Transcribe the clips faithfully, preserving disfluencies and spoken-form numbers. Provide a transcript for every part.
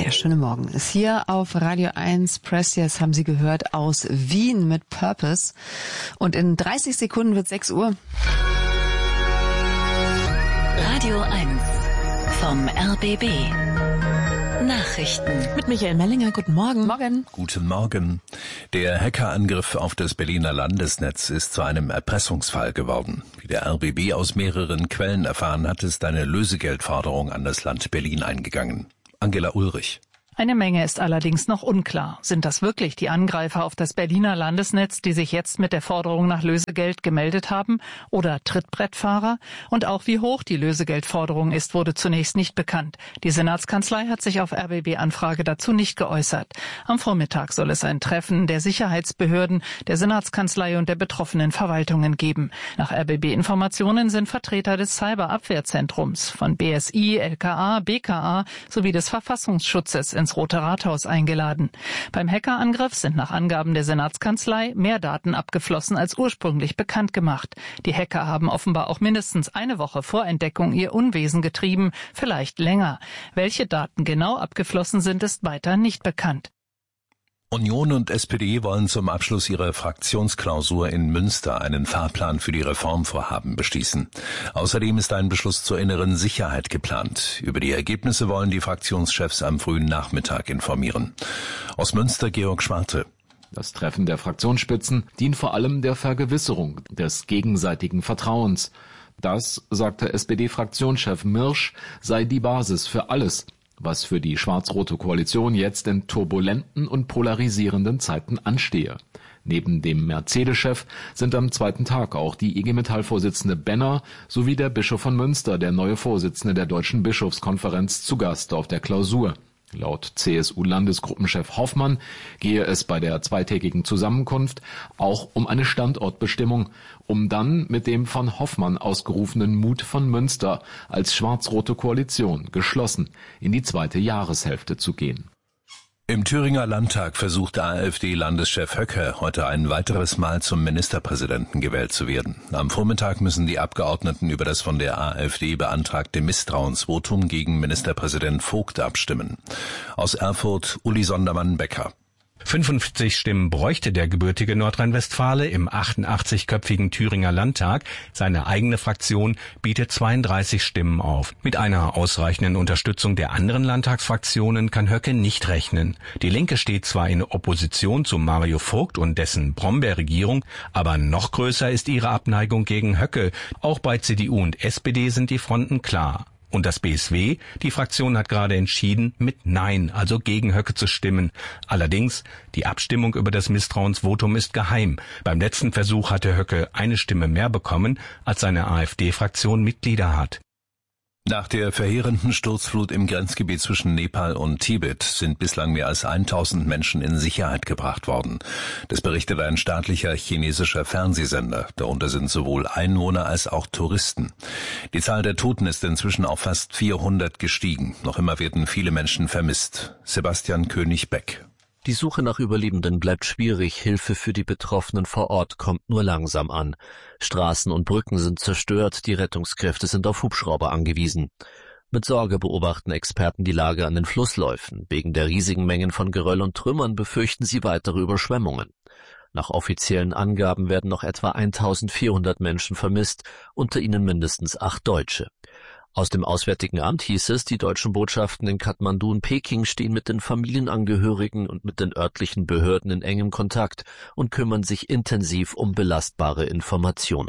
Der schöne Morgen ist hier auf Radio eins. Press Yes haben Sie gehört aus Wien mit Purpose. Und in dreißig Sekunden wird sechs Uhr. Radio eins vom R B B. Nachrichten. Mit Michael Mellinger. Guten Morgen. Morgen. Guten Morgen. Der Hackerangriff auf das Berliner Landesnetz ist zu einem Erpressungsfall geworden. Wie der R B B aus mehreren Quellen erfahren hat, ist eine Lösegeldforderung an das Land Berlin eingegangen. Angela Ulrich. Eine Menge ist allerdings noch unklar. Sind das wirklich die Angreifer auf das Berliner Landesnetz, die sich jetzt mit der Forderung nach Lösegeld gemeldet haben, oder Trittbrettfahrer? Und auch wie hoch die Lösegeldforderung ist, wurde zunächst nicht bekannt. Die Senatskanzlei hat sich auf R B B-Anfrage dazu nicht geäußert. Am Vormittag soll es ein Treffen der Sicherheitsbehörden, der Senatskanzlei und der betroffenen Verwaltungen geben. Nach R B B-Informationen sind Vertreter des Cyberabwehrzentrums von B S I, L K A, B K A sowie des Verfassungsschutzes ins Rote Rathaus eingeladen. Beim Hackerangriff sind nach Angaben der Senatskanzlei mehr Daten abgeflossen als ursprünglich bekannt gemacht. Die Hacker haben offenbar auch mindestens eine Woche vor Entdeckung ihr Unwesen getrieben, vielleicht länger. Welche Daten genau abgeflossen sind, ist weiter nicht bekannt. Union und S P D wollen zum Abschluss ihrer Fraktionsklausur in Münster einen Fahrplan für die Reformvorhaben beschließen. Außerdem ist ein Beschluss zur inneren Sicherheit geplant. Über die Ergebnisse wollen die Fraktionschefs am frühen Nachmittag informieren. Aus Münster Georg Schwarte. Das Treffen der Fraktionsspitzen dient vor allem der Vergewisserung des gegenseitigen Vertrauens. Das, sagte S P D-Fraktionschef Mirsch, sei die Basis für alles, was für die schwarz-rote Koalition jetzt in turbulenten und polarisierenden Zeiten anstehe. Neben dem Mercedes-Chef sind am zweiten Tag auch die I G Metall-Vorsitzende Benner sowie der Bischof von Münster, der neue Vorsitzende der Deutschen Bischofskonferenz, zu Gast auf der Klausur. Laut C S U-Landesgruppenchef Hoffmann gehe es bei der zweitägigen Zusammenkunft auch um eine Standortbestimmung, um dann mit dem von Hoffmann ausgerufenen Mut von Münster als schwarz-rote Koalition geschlossen in die zweite Jahreshälfte zu gehen. Im Thüringer Landtag versucht AfD-Landeschef Höcke heute ein weiteres Mal zum Ministerpräsidenten gewählt zu werden. Am Vormittag müssen die Abgeordneten über das von der AfD beantragte Misstrauensvotum gegen Ministerpräsident Vogt abstimmen. Aus Erfurt Uli Sondermann-Becker. fünfundfünfzig Stimmen bräuchte der gebürtige Nordrhein-Westfale im achtundachtzigköpfigen Thüringer Landtag. Seine eigene Fraktion bietet zweiunddreißig Stimmen auf. Mit einer ausreichenden Unterstützung der anderen Landtagsfraktionen kann Höcke nicht rechnen. Die Linke steht zwar in Opposition zu Mario Vogt und dessen Brombeerregierung, aber noch größer ist ihre Abneigung gegen Höcke. Auch bei C D U und S P D sind die Fronten klar. Und das B S W, die Fraktion hat gerade entschieden, mit Nein, also gegen Höcke zu stimmen. Allerdings, die Abstimmung über das Misstrauensvotum ist geheim. Beim letzten Versuch hatte Höcke eine Stimme mehr bekommen, als seine AfD-Fraktion Mitglieder hat. Nach der verheerenden Sturzflut im Grenzgebiet zwischen Nepal und Tibet sind bislang mehr als tausend Menschen in Sicherheit gebracht worden. Das berichtet ein staatlicher chinesischer Fernsehsender. Darunter sind sowohl Einwohner als auch Touristen. Die Zahl der Toten ist inzwischen auf fast vierhundert gestiegen. Noch immer werden viele Menschen vermisst. Sebastian König-Beck. Die Suche nach Überlebenden bleibt schwierig, Hilfe für die Betroffenen vor Ort kommt nur langsam an. Straßen und Brücken sind zerstört, die Rettungskräfte sind auf Hubschrauber angewiesen. Mit Sorge beobachten Experten die Lage an den Flussläufen. Wegen der riesigen Mengen von Geröll und Trümmern befürchten sie weitere Überschwemmungen. Nach offiziellen Angaben werden noch etwa eintausendvierhundert Menschen vermisst, unter ihnen mindestens acht Deutsche. Aus dem Auswärtigen Amt hieß es, die deutschen Botschaften in Kathmandu und Peking stehen mit den Familienangehörigen und mit den örtlichen Behörden in engem Kontakt und kümmern sich intensiv um belastbare Informationen.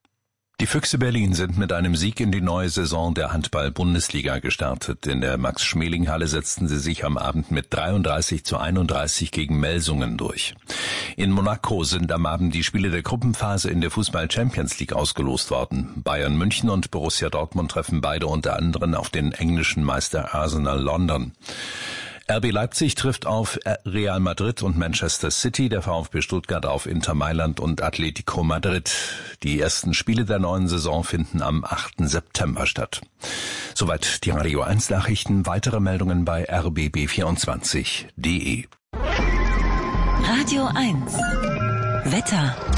Die Füchse Berlin sind mit einem Sieg in die neue Saison der Handball-Bundesliga gestartet. In der Max-Schmeling-Halle setzten sie sich am Abend mit dreiunddreißig zu einunddreißig gegen Melsungen durch. In Monaco sind am Abend die Spiele der Gruppenphase in der Fußball-Champions League ausgelost worden. Bayern München und Borussia Dortmund treffen beide unter anderem auf den englischen Meister Arsenal London. R B Leipzig trifft auf Real Madrid und Manchester City, der VfB Stuttgart auf Inter Mailand und Atletico Madrid. Die ersten Spiele der neuen Saison finden am achten September statt. Soweit die Radio eins Nachrichten. Weitere Meldungen bei r b b vierundzwanzig punkt d e. Radio eins Wetter.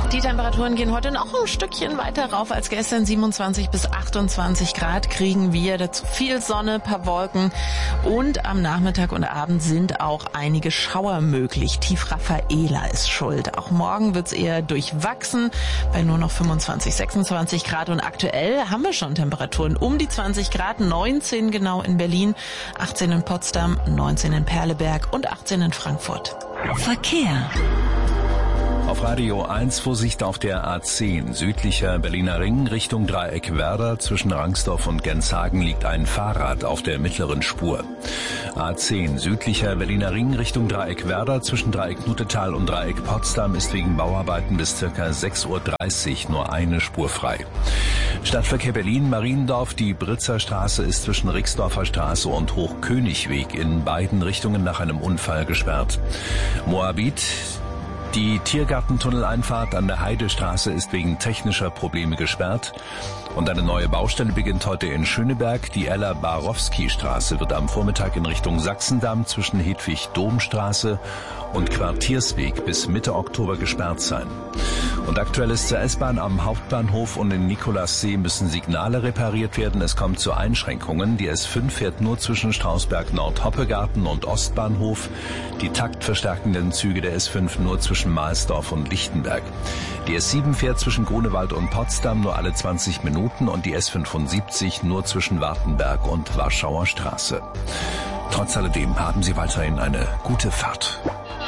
Die Temperaturen gehen heute noch ein Stückchen weiter rauf als gestern. siebenundzwanzig bis achtundzwanzig Grad kriegen wir. Dazu viel Sonne, paar Wolken. Und am Nachmittag und Abend sind auch einige Schauer möglich. Tief Raffaela ist schuld. Auch morgen wird's eher durchwachsen bei nur noch fünfundzwanzig, sechsundzwanzig Grad. Und aktuell haben wir schon Temperaturen um die zwanzig Grad. neunzehn genau in Berlin, achtzehn in Potsdam, neunzehn in Perleberg und achtzehn in Frankfurt. Verkehr. Auf Radio eins Vorsicht auf der A zehn, südlicher Berliner Ring Richtung Dreieck Werder. Zwischen Rangsdorf und Genshagen liegt ein Fahrrad auf der mittleren Spur. A zehn, südlicher Berliner Ring Richtung Dreieck Werder. Zwischen Dreieck Nutetal und Dreieck Potsdam ist wegen Bauarbeiten bis circa sechs Uhr dreißig nur eine Spur frei. Stadtverkehr Berlin, Mariendorf, die Britzer Straße ist zwischen Rixdorfer Straße und Hochkönigweg in beiden Richtungen nach einem Unfall gesperrt. Moabit, die Tiergartentunneleinfahrt an der Heidestraße ist wegen technischer Probleme gesperrt. Und eine neue Baustelle beginnt heute in Schöneberg. Die Ella-Barowski-Straße wird am Vormittag in Richtung Sachsendamm zwischen Hedwig-Dom-Straße und Quartiersweg bis Mitte Oktober gesperrt sein. Und aktuell ist zur S-Bahn am Hauptbahnhof und in Nikolassee müssen Signale repariert werden. Es kommt zu Einschränkungen. Die S fünf fährt nur zwischen Strausberg-Nord-Hoppegarten und Ostbahnhof. Die taktverstärkenden Züge der S fünf nur zwischen Mahlsdorf und Lichtenberg. Die S sieben fährt zwischen Grunewald und Potsdam nur alle zwanzig Minuten und die S fünfundsiebzig nur zwischen Wartenberg und Warschauer Straße. Trotz alledem haben Sie weiterhin eine gute Fahrt.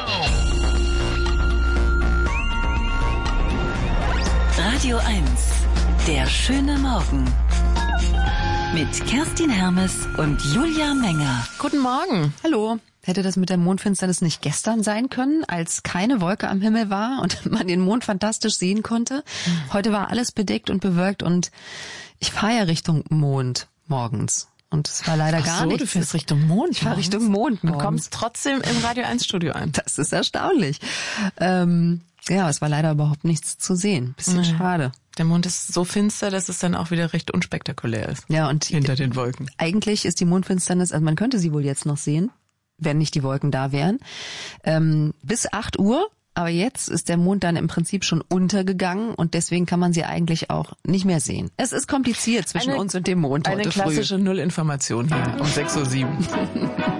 Radio eins, der schöne Morgen. Mit Kerstin Hermes und Julia Menger. Guten Morgen. Hallo. Hätte das mit der Mondfinsternis nicht gestern sein können, als keine Wolke am Himmel war und man den Mond fantastisch sehen konnte? Heute war alles bedeckt und bewölkt und ich fahre ja Richtung Mond morgens. Und es war leider Ach gar so, nichts. Du fährst Richtung Mond. Ich fahre Richtung Mond und morgens. kommst trotzdem im Radio eins Studio ein. Das ist erstaunlich. Ähm, ja, es war leider überhaupt nichts zu sehen. Bisschen Mhm. schade. Der Mond ist so finster, dass es dann auch wieder recht unspektakulär ist. Ja, und hinter den Wolken. Eigentlich ist die Mondfinsternis, also man könnte sie wohl jetzt noch sehen, wenn nicht die Wolken da wären, ähm, bis acht Uhr. Aber jetzt ist der Mond dann im Prinzip schon untergegangen und deswegen kann man sie eigentlich auch nicht mehr sehen. Es ist kompliziert zwischen eine, uns und dem Mond heute früh. Eine klassische Nullinformation hier um sechs Uhr sieben.